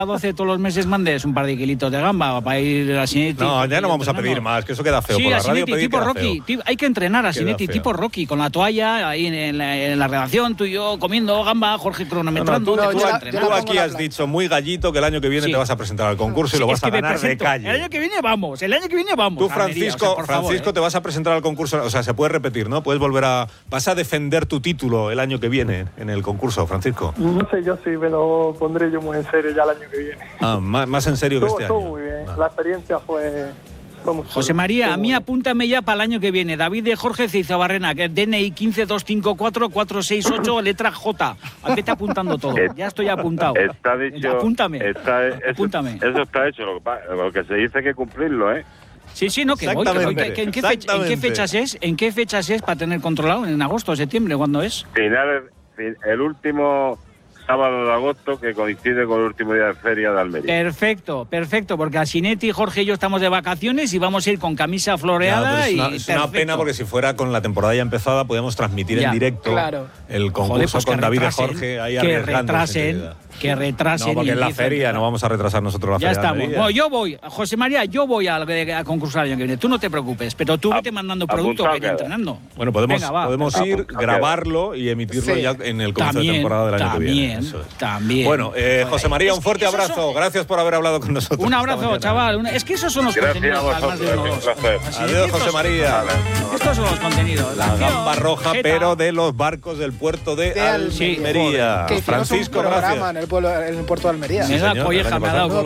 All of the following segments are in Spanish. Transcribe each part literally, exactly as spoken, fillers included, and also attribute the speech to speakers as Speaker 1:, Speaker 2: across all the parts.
Speaker 1: doce todos los meses mandes un par de kilitos de gamba para ir a Sinetti.
Speaker 2: No, ya no vamos a pedir más, que eso queda feo.
Speaker 1: Sí,
Speaker 2: por la
Speaker 1: a
Speaker 2: radio
Speaker 1: Sinetti, tipo Rocky. Tipo, hay que entrenar a Sinetti, tipo Rocky, con la toalla ahí en, en, la, en la redacción, tú y yo comiendo gamba, Jorge cronometrando.
Speaker 2: No, no, tú,
Speaker 1: tú,
Speaker 2: no, tú, tú aquí has dicho muy gallito que el año que viene sí. te vas a presentar al concurso sí, y lo vas a ganar de calle.
Speaker 1: El año que viene vamos, el año que viene vamos.
Speaker 2: Tú, Francisco, Almería, o sea, Francisco favor, ¿eh? te vas a presentar al concurso, o sea, se puede repetir, ¿no? Puedes volver a... Vas a defender tu título el año que viene en el concurso, Francisco.
Speaker 3: No sé, yo sí me lo pondré yo muy en serio ya el año que viene.
Speaker 2: Ah, más, más en serio que
Speaker 3: estuvo,
Speaker 2: este
Speaker 3: estuvo
Speaker 2: año.
Speaker 3: muy bien,
Speaker 2: ah.
Speaker 3: la experiencia fue...
Speaker 1: José María, a mí apúntame ya para el año que viene. David de Jorge Cizabarrena, que es D N I quince dos cinco cuatro cuatro seis ocho, letra J. Vete apuntando todo. Ya estoy apuntado.
Speaker 4: Está dicho.
Speaker 1: Apúntame.
Speaker 4: Está, eso,
Speaker 1: apúntame.
Speaker 4: Eso está hecho. Lo que, lo que se dice hay que cumplirlo, ¿eh?
Speaker 1: Sí, sí, no, que voy. Que voy que, que, ¿en, qué fecha, ¿En qué fechas es? ¿En qué fechas es para tener controlado? ¿En agosto, septiembre? ¿Cuándo es?
Speaker 4: Finales, el último sábado de agosto, que coincide con el último día de feria de Almería.
Speaker 1: Perfecto, perfecto, porque a Sinetti, Jorge y yo estamos de vacaciones y vamos a ir con camisa floreada.
Speaker 2: Ya, es una,
Speaker 1: y
Speaker 2: es una pena porque si fuera con la temporada ya empezada podíamos transmitir ya, en directo claro. el concurso Joder, pues con David retrasen, de Jorge ahí
Speaker 1: que retrasen, que retrasen.
Speaker 2: No, porque en la feria no vamos a retrasar nosotros la
Speaker 1: ya
Speaker 2: feria.
Speaker 1: Ya estamos. Bueno, yo voy, José María, yo voy a, a concursar el año que viene. Tú no te preocupes, pero tú vete mandando producto que vaya entrenando.
Speaker 2: Bueno, podemos,
Speaker 1: Venga,
Speaker 2: podemos ir, Apuntado. grabarlo y emitirlo sí. ya en el comienzo
Speaker 1: también,
Speaker 2: de temporada del año
Speaker 1: también,
Speaker 2: que viene. Eso es.
Speaker 1: También.
Speaker 2: Bueno, eh, José María, un fuerte abrazo. Son... Gracias por haber hablado con nosotros.
Speaker 1: Un abrazo, chaval. Una... Es que esos son los
Speaker 4: Gracias
Speaker 1: contenidos.
Speaker 4: Vosotros,
Speaker 1: de unos...
Speaker 2: Adiós, José María.
Speaker 1: Estos son los contenidos.
Speaker 2: La gamba roja, Jeta. pero de los barcos del puerto de, de Almería.
Speaker 5: Que
Speaker 2: Francisco, gracias.
Speaker 5: En el, pueblo, en el puerto de Almería.
Speaker 1: Me da colleja, me ha dado.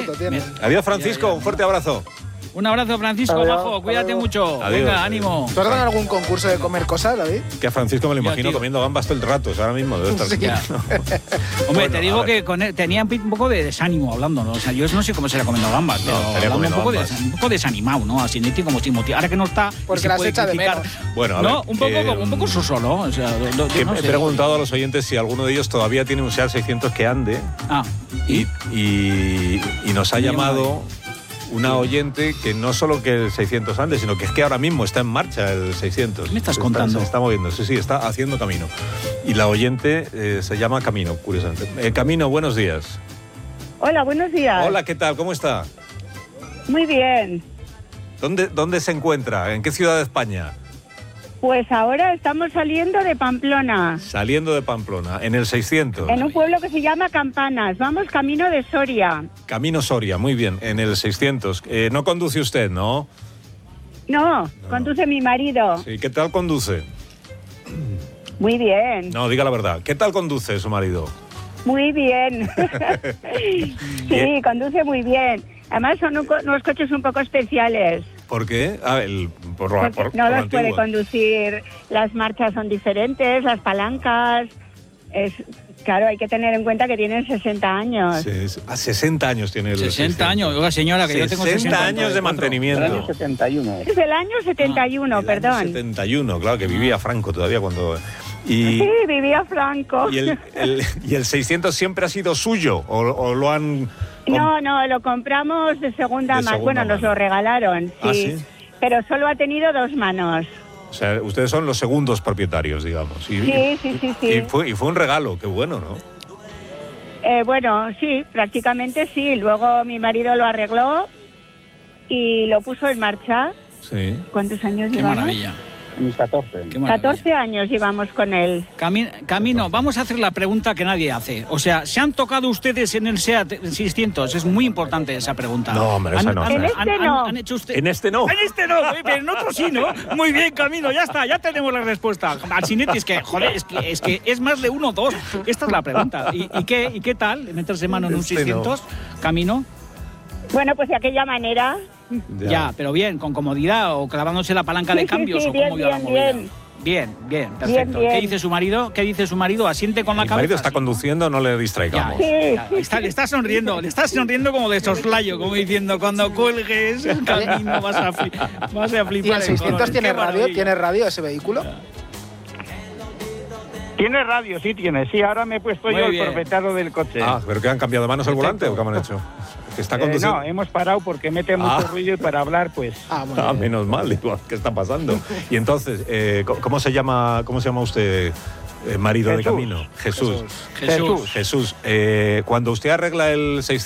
Speaker 2: Adiós, Francisco. Un fuerte abrazo.
Speaker 1: Un abrazo, Francisco, adiós, bajo, cuídate adiós. mucho.
Speaker 2: Adiós,
Speaker 1: Venga,
Speaker 2: adiós.
Speaker 1: ánimo.
Speaker 5: ¿Tú has dado algún concurso de comer cosas, David?
Speaker 2: Que a Francisco me lo imagino
Speaker 1: ya,
Speaker 2: comiendo gambas todo el rato, o sea, ahora mismo debe estar.
Speaker 1: Sí. Hombre, bueno, te digo que con él, tenía un poco de desánimo hablando, ¿no? O sea, yo no sé cómo será comiendo gambas, pero
Speaker 2: no,
Speaker 1: hablando un poco, de, un poco desanimado, ¿no? Así como Timothy. Ahora que no está,
Speaker 5: porque las echa de menos.
Speaker 2: Bueno, a
Speaker 1: no,
Speaker 2: ver,
Speaker 1: un poco,
Speaker 2: eh,
Speaker 1: un poco soso, ¿no? O sea, do, do,
Speaker 2: que
Speaker 1: no
Speaker 2: he
Speaker 1: sé.
Speaker 2: preguntado a los oyentes si alguno de ellos todavía tiene un SEAT seiscientos que ande.
Speaker 1: Ah.
Speaker 2: Y, y, y nos ha llamado una oyente que no solo que el seiscientos ande, sino que es que ahora mismo está en marcha el seiscientos.
Speaker 1: ¿Qué me estás
Speaker 2: está,
Speaker 1: contando?
Speaker 2: Se está moviendo, sí, sí, está haciendo camino. Y la oyente eh, se llama Camino, curiosamente. Eh, Camino, buenos días.
Speaker 6: Hola, buenos días.
Speaker 2: Hola, ¿qué tal? ¿Cómo está?
Speaker 6: Muy bien.
Speaker 2: ¿Dónde, dónde se encuentra? ¿En qué ciudad de España?
Speaker 6: Pues ahora estamos saliendo de Pamplona.
Speaker 2: Saliendo de Pamplona, en el seiscientos.
Speaker 6: En un pueblo que se llama Campanas. Vamos camino de Soria.
Speaker 2: Camino Soria, muy bien, en el seiscientos. Eh, no conduce usted, ¿no?
Speaker 6: No,
Speaker 2: no,
Speaker 6: conduce mi marido.
Speaker 2: Sí, ¿qué tal conduce?
Speaker 6: Muy bien.
Speaker 2: No, diga la verdad. ¿Qué tal conduce su marido?
Speaker 6: Muy bien. Sí, bien. Conduce muy bien. Además son un, unos coches un poco especiales.
Speaker 2: ¿Por qué? Ah, el, por,
Speaker 6: por,
Speaker 2: por,
Speaker 6: no
Speaker 2: por
Speaker 6: los puede conducir, las marchas son diferentes, las palancas, es claro, hay que tener en cuenta que tienen sesenta años.
Speaker 2: Sí, a sesenta años tiene el
Speaker 1: sesenta años, oiga señora, que yo tengo
Speaker 2: sesenta años de mantenimiento.
Speaker 4: El año setenta y uno.
Speaker 6: Es el año setenta y uno,
Speaker 2: ah, el
Speaker 6: perdón.
Speaker 2: Año setenta y uno, claro, que vivía Franco todavía cuando...
Speaker 6: Y, sí, vivía Franco.
Speaker 2: ¿Y el, el, y el seiscientos siempre ha sido suyo o, o lo han...?
Speaker 6: No, no, lo compramos de segunda mano. Bueno, mano. Nos lo regalaron, sí.
Speaker 2: ¿Ah, sí?
Speaker 6: Pero solo ha tenido dos manos.
Speaker 2: O sea, ustedes son los segundos propietarios, digamos. Y,
Speaker 6: sí, sí, sí, sí.
Speaker 2: Y fue, y fue un regalo, qué bueno, ¿no?
Speaker 6: Eh, bueno, sí, prácticamente sí. Luego mi marido lo arregló y lo puso en marcha.
Speaker 2: Sí.
Speaker 6: ¿Cuántos años
Speaker 1: qué
Speaker 6: llevamos?
Speaker 1: Maravilla.
Speaker 4: catorce.
Speaker 6: catorce años llevamos con él.
Speaker 1: Cami Camino, vamos a hacer la pregunta que nadie hace. O sea, ¿se han tocado ustedes en el SEAT seiscientos? Es muy importante esa pregunta.
Speaker 2: No, hombre, esa no.
Speaker 6: En este
Speaker 1: han,
Speaker 6: no.
Speaker 1: Han, han hecho usted...
Speaker 2: En este no.
Speaker 1: En este no, muy bien, en otro sí, ¿no? Muy bien, Camino, ya está, ya tenemos la respuesta. Al Sinetti es que, joder, es que, es que es más de uno o dos. Esta es la pregunta. ¿Y, y, qué, ¿Y qué tal meterse mano en un este seiscientos? No. Camino.
Speaker 6: Bueno, pues de aquella manera.
Speaker 1: Ya. ya, pero bien, con comodidad o clavándose la palanca
Speaker 6: sí,
Speaker 1: de cambios
Speaker 6: sí, sí,
Speaker 1: o cómo
Speaker 6: bien,
Speaker 1: vio la movida.
Speaker 6: Bien.
Speaker 1: Bien, bien, perfecto.
Speaker 6: Bien, bien.
Speaker 1: ¿Qué dice su marido? ¿Qué dice su marido? ¿Asiente con la
Speaker 2: Mi
Speaker 1: cabeza?
Speaker 2: Mi marido está
Speaker 1: sí,
Speaker 2: conduciendo, no le distraigamos.
Speaker 1: Ya, sí, ya, está, le está sonriendo, le está sonriendo como de soslayo, como diciendo, cuando cuelgues el camino vas a, fli vas a flipar.
Speaker 5: ¿Y el seiscientos tiene radio? ¿Tiene radio ese vehículo?
Speaker 7: Tiene radio, sí tiene. Sí, ahora me he puesto
Speaker 1: Muy
Speaker 7: yo
Speaker 1: bien.
Speaker 7: el propietario del coche.
Speaker 2: Ah, ¿pero que han cambiado de manos el volante o qué han hecho? Que está conduciendo.
Speaker 7: Eh, no, hemos parado porque mete mucho
Speaker 2: ah.
Speaker 7: ruido y para hablar, pues...
Speaker 2: Ah, ah menos mal, igual, ¿qué está pasando? Y entonces, eh, ¿cómo se llama cómo se llama usted, eh, marido
Speaker 7: Jesús.
Speaker 2: de Camino? Jesús.
Speaker 1: Jesús.
Speaker 2: Jesús. Jesús. Eh, cuando usted arregla el seiscientos